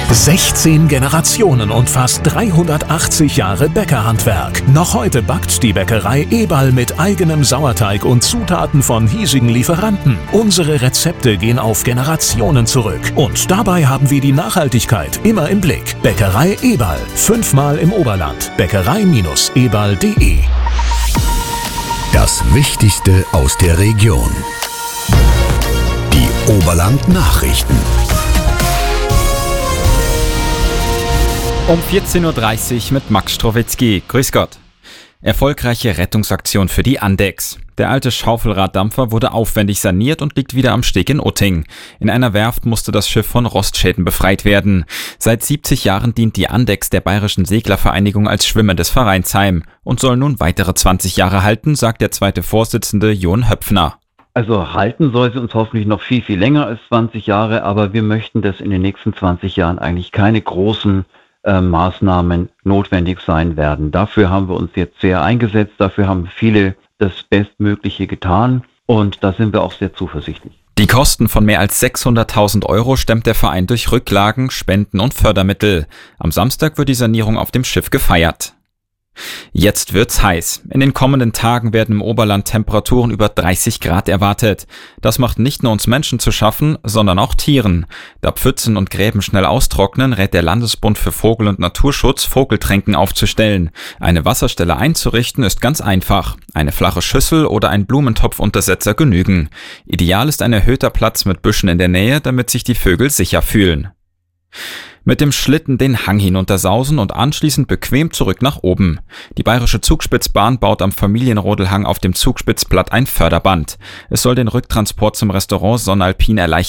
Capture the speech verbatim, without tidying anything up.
sechzehn Generationen und fast dreihundertachtzig Jahre Bäckerhandwerk. Noch heute backt die Bäckerei Eberl mit eigenem Sauerteig und Zutaten von hiesigen Lieferanten. Unsere Rezepte gehen auf Generationen zurück. Und dabei haben wir die Nachhaltigkeit immer im Blick. Bäckerei Eberl. Fünfmal im Oberland. Bäckerei Eberl punkt de. Das Wichtigste aus der Region. Die Oberland-Nachrichten. Um vierzehn Uhr dreißig mit Max Strowitzki. Grüß Gott. Erfolgreiche Rettungsaktion für die Andex. Der alte Schaufelraddampfer wurde aufwendig saniert und liegt wieder am Steg in Utting. In einer Werft musste das Schiff von Rostschäden befreit werden. Seit siebzig Jahren dient die Andex der Bayerischen Seglervereinigung als schwimmendes Vereinsheim und soll nun weitere zwanzig Jahre halten, sagt der zweite Vorsitzende Jon Höpfner. Also halten soll sie uns hoffentlich noch viel, viel länger als zwanzig Jahre, aber wir möchten, dass in den nächsten zwanzig Jahren eigentlich keine großen Äh, Maßnahmen notwendig sein werden. Dafür haben wir uns jetzt sehr eingesetzt, dafür haben viele das Bestmögliche getan und da sind wir auch sehr zuversichtlich. Die Kosten von mehr als sechshunderttausend Euro stemmt der Verein durch Rücklagen, Spenden und Fördermittel. Am Samstag wird die Sanierung auf dem Schiff gefeiert. Jetzt wird's heiß. In den kommenden Tagen werden im Oberland Temperaturen über dreißig Grad erwartet. Das macht nicht nur uns Menschen zu schaffen, sondern auch Tieren. Da Pfützen und Gräben schnell austrocknen, rät der Landesbund für Vogel- und Naturschutz, Vogeltränken aufzustellen. Eine Wasserstelle einzurichten ist ganz einfach. Eine flache Schüssel oder ein Blumentopfuntersetzer genügen. Ideal ist ein erhöhter Platz mit Büschen in der Nähe, damit sich die Vögel sicher fühlen. Mit dem Schlitten den Hang hinuntersausen und anschließend bequem zurück nach oben. Die Bayerische Zugspitzbahn baut am Familienrodelhang auf dem Zugspitzplatt ein Förderband. Es soll den Rücktransport zum Restaurant Sonnalpin erleichtern.